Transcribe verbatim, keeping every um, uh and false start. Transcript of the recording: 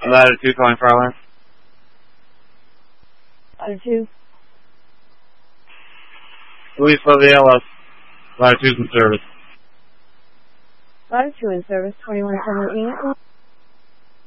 Latitude calling Fryland. Latitude. Police for the L S. Latitude's in service. Latitude in service, twenty-one seventy-eight.